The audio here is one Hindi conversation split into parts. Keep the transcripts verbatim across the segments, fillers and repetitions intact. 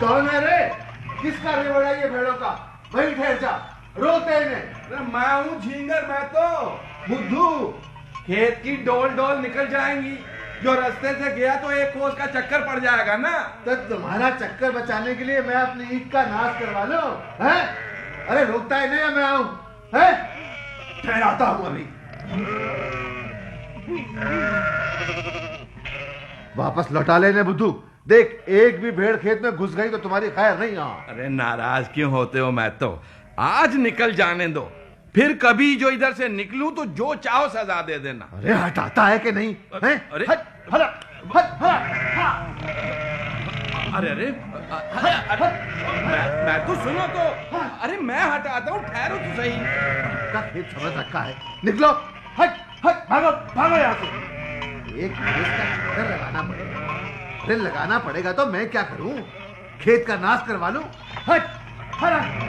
कौन है रे? किसका रेवड़ा ये भेड़ों का? वहीं ठहर जा, रोकते इन्हें। मैं हूँ झींगर, मैं तो बुद्धू। खेत की डोल डोल निकल जाएंगी, जो रास्ते से गया तो एक कोस का चक्कर पड़ जाएगा ना। तो तुम्हारा चक्कर बचाने के लिए मैं अपनी ईख का नाश करवा लूं? हैं? अरे रोकता है नहीं, मैं आऊं? हैं? ठहराता हूं अभी। वापस लौटा लेने बुद्धू। देख, एक भी भेड़ खेत में घुस गई तो तुम्हारी खैर नहीं। यहाँ अरे नाराज क्यों होते हो? मैं तो आज निकल जाने दो, फिर कभी जो इधर से निकलूं तो जो चाहो सजा दे देना। अरे हटाता है कि नहीं? हैं? अरे हट, हट, हट, हट, हट। अरे अरे अरे अरे मैं, मैं तो सुनो तो। अरे मैं हटाता हूँ, ठहरो तो सही। का खेत समझ रखा है। निकलो, हट, हट, भागो, भागो यहाँ से। एक खेत का चक्कर लगाना पड़ेगा। अरे लगाना पड़ेगा तो मैं क्या करूं? खेत का नाश करवा लूं? हट, हट।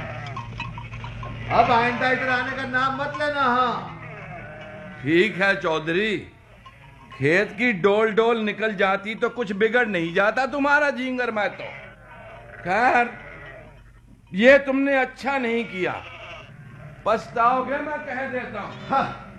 अब आइंदा इधर आने का नाम मत लेना। हाँ ठीक है चौधरी, खेत की डोल डोल निकल जाती तो कुछ बिगड़ नहीं जाता तुम्हारा झींगर। मैं तो खैर, ये तुमने अच्छा नहीं किया, पछताओगे मैं कह देता हूं। हाँ।